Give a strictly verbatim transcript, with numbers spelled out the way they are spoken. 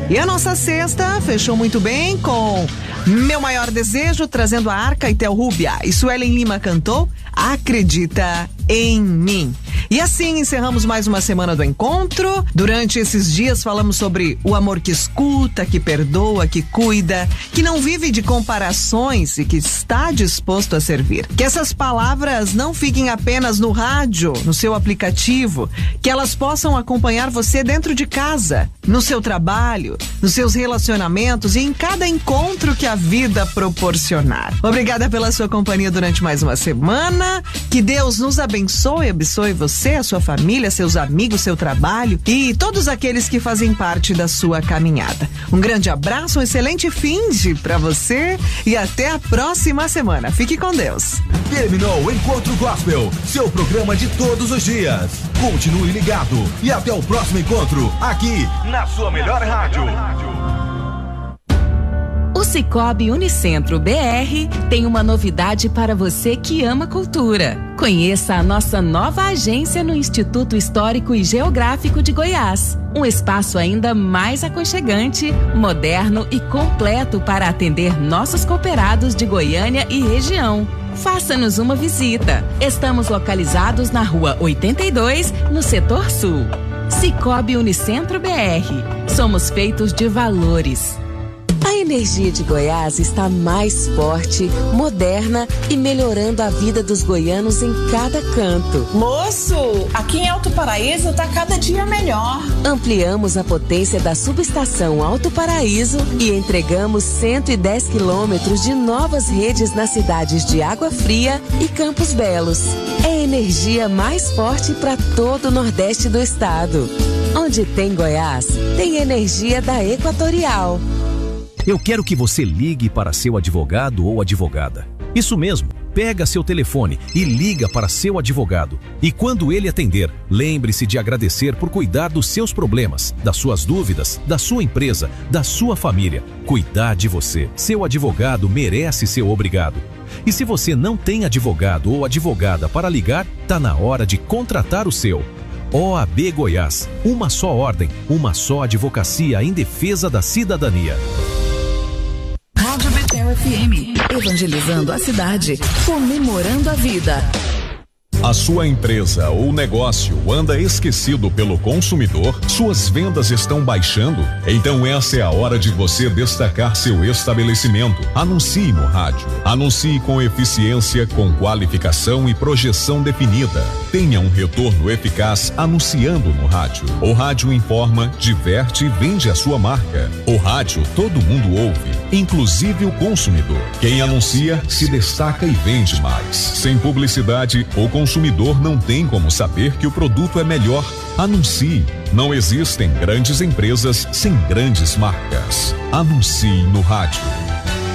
E a nossa sexta fechou muito bem com Meu Maior Desejo, trazendo a Arca e Tel Rúbia. E Suelen Lima cantou Acredita em Mim. E assim encerramos mais uma semana do encontro. Durante esses dias falamos sobre o amor que escuta, que perdoa, que cuida, que não vive de comparações e que está disposto a servir. Que essas palavras não fiquem apenas no rádio, no seu aplicativo, que elas possam acompanhar você dentro de casa, no seu trabalho, nos seus relacionamentos e em cada encontro que a vida proporcionar. Obrigada pela sua companhia durante mais uma semana. Que Deus nos abençoe, abençoe você, a sua família, seus amigos, seu trabalho e todos aqueles que fazem parte da sua caminhada. Um grande abraço, um excelente fim de pra você e até a próxima semana. Fique com Deus. Terminou o Encontro Gospel, seu programa de todos os dias. Continue ligado e até o próximo encontro aqui na sua melhor rádio. O Sicoob Unicentro B R tem uma novidade para você que ama cultura. Conheça a nossa nova agência no Instituto Histórico e Geográfico de Goiás. Um espaço ainda mais aconchegante, moderno e completo para atender nossos cooperados de Goiânia e região. Faça-nos uma visita. Estamos localizados na Rua oitenta e dois, no Setor Sul. Sicoob Unicentro B R. Somos feitos de valores. A energia de Goiás está mais forte, moderna e melhorando a vida dos goianos em cada canto. Moço, aqui em Alto Paraíso tá cada dia melhor. Ampliamos a potência da subestação Alto Paraíso e entregamos cento e dez quilômetros de novas redes nas cidades de Água Fria e Campos Belos. É a energia mais forte para todo o Nordeste do estado. Onde tem Goiás, tem energia da Equatorial. Eu quero que você ligue para seu advogado ou advogada. Isso mesmo, pega seu telefone e liga para seu advogado. E quando ele atender, lembre-se de agradecer por cuidar dos seus problemas, das suas dúvidas, da sua empresa, da sua família. Cuidar de você. Seu advogado merece ser obrigado. E se você não tem advogado ou advogada para ligar, tá na hora de contratar o seu. O A B Goiás, uma só ordem, uma só advocacia em defesa da cidadania. Rádio Betel F M, evangelizando a cidade, comemorando a vida. A sua empresa ou negócio anda esquecido pelo consumidor? Suas vendas estão baixando? Então essa é a hora de você destacar seu estabelecimento. Anuncie no rádio. Anuncie com eficiência, com qualificação e projeção definida. Tenha um retorno eficaz anunciando no rádio. O rádio informa, diverte e vende a sua marca. O rádio todo mundo ouve, inclusive o consumidor. Quem anuncia se destaca e vende mais. Sem publicidade, o consumidor O consumidor não tem como saber que o produto é melhor. Anuncie. Não existem grandes empresas sem grandes marcas. Anuncie no rádio.